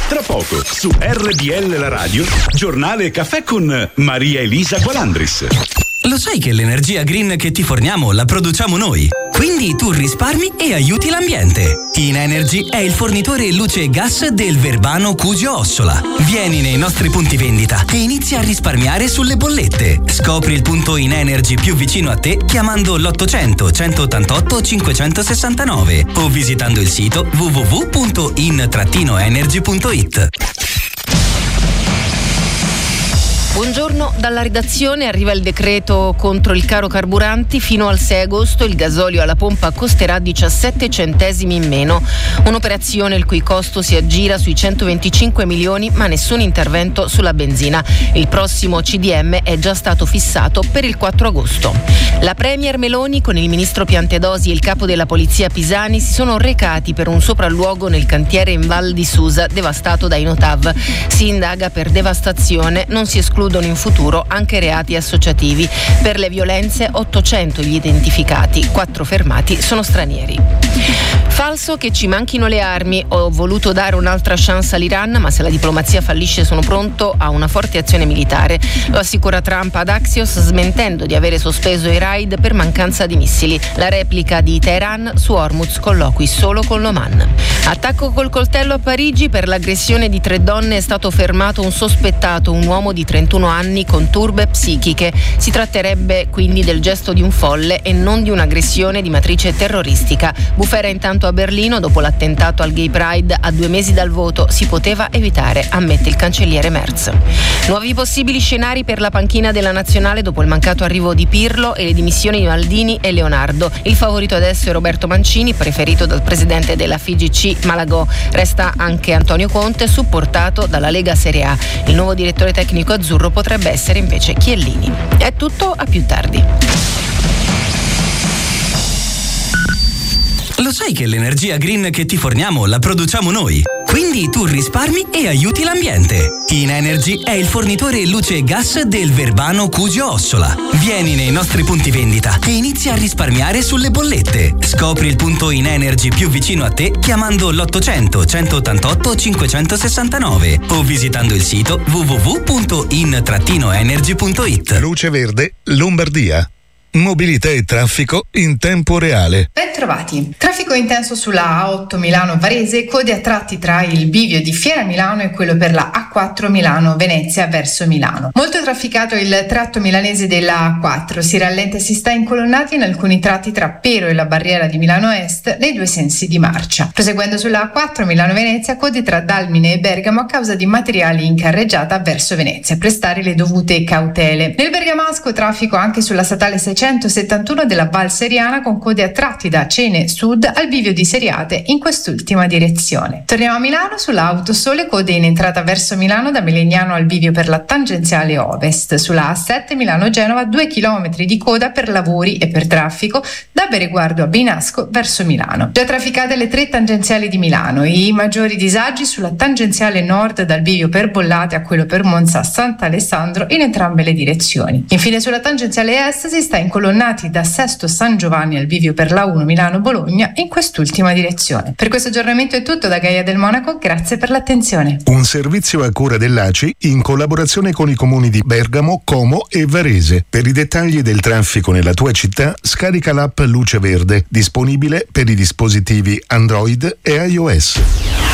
Tra poco, su RDL La Radio, giornale e caffè con Maria Elisa Gualandris. Lo sai che l'energia green che ti forniamo la produciamo noi? Quindi tu risparmi e aiuti l'ambiente. InEnergy è il fornitore luce e gas del Verbano Cusio Ossola. Vieni nei nostri punti vendita e inizia a risparmiare sulle bollette. Scopri il punto InEnergy più vicino a te chiamando l'800 188 569 o visitando il sito www.in-energy.it. Buongiorno, dalla redazione arriva il decreto contro il caro carburanti. Fino al 6 agosto il gasolio alla pompa costerà 17 centesimi in meno. Un'operazione il cui costo si aggira sui 125 milioni, ma nessun intervento sulla benzina. Il prossimo CDM è già stato fissato per il 4 agosto. La premier Meloni con il ministro Piantedosi e il capo della polizia Pisani si sono recati per un sopralluogo nel cantiere in Val di Susa devastato dai Notav. Si indaga per devastazione, non si escludono in futuro anche reati associativi. Per le violenze 800 gli identificati, 4 fermati sono stranieri. Falso che ci manchino le armi, ho voluto dare un'altra chance all'Iran, ma se la diplomazia fallisce sono pronto a una forte azione militare. Lo assicura Trump ad Axios, smentendo di avere sospeso i raid per mancanza di missili. La replica di Teheran su Hormuz, colloqui solo con l'Oman. Attacco col coltello a Parigi, per l'aggressione di 3 donne è stato fermato un sospettato, un uomo di 31 anni con turbe psichiche. Si tratterebbe quindi del gesto di un folle e non di un'aggressione di matrice terroristica. Bufera intanto a Berlino, dopo l'attentato al Gay Pride a 2 mesi dal voto si poteva evitare, ammette il cancelliere Merz. Nuovi possibili scenari per la panchina della nazionale dopo il mancato arrivo di Pirlo e le dimissioni di Maldini e Leonardo. Il favorito adesso è Roberto Mancini, preferito dal presidente della FIGC Malagò. Resta anche Antonio Conte, supportato dalla Lega Serie A. Il nuovo direttore tecnico azzurro potrebbe essere invece Chiellini. È tutto, a più tardi. Lo sai che l'energia green che ti forniamo la produciamo noi? Quindi tu risparmi e aiuti l'ambiente. InEnergy è il fornitore luce e gas del Verbano Cusio Ossola. Vieni nei nostri punti vendita e inizia a risparmiare sulle bollette. Scopri il punto InEnergy più vicino a te chiamando l'800 188 569 o visitando il sito www.in-energy.it. Luce Verde Lombardia. Mobilità e traffico in tempo reale. Ben trovati. Traffico intenso sulla A8 Milano-Varese, code a tratti tra il bivio di Fiera Milano e quello per la A4 Milano-Venezia verso Milano. Molto trafficato il tratto milanese della A4, si rallenta e si sta incolonnati in alcuni tratti tra Pero e la barriera di Milano Est nei 2 sensi di marcia. Proseguendo sulla A4 Milano-Venezia, code tra Dalmine e Bergamo a causa di materiali in carreggiata verso Venezia, prestare le dovute cautele. Nel bergamasco traffico anche sulla statale 671 della Val Seriana con code a tratti da Cene Sud al bivio di Seriate in quest'ultima direzione. Torniamo a Milano sulla Autosole, code in entrata verso Milano da Melegnano al bivio per la tangenziale Ovest. Sulla A7 Milano-Genova 2 km di coda per lavori e per traffico da Bereguardo a Binasco verso Milano. Già trafficate le 3 tangenziali di Milano, i maggiori disagi sulla tangenziale nord dal bivio per Bollate a quello per Monza Sant'Alessandro in entrambe le direzioni. Infine sulla tangenziale est si sta incolonnati da Sesto San Giovanni al bivio per la 1 Milano-Bologna in quest'ultima direzione. Per questo aggiornamento è tutto da Gaia del Monaco, grazie per l'attenzione. Un servizio a cura dell'ACI in collaborazione con i comuni di Bergamo, Como e Varese. Per i dettagli del traffico nella tua città scarica l'app Luce Verde, disponibile per i dispositivi Android e iOS.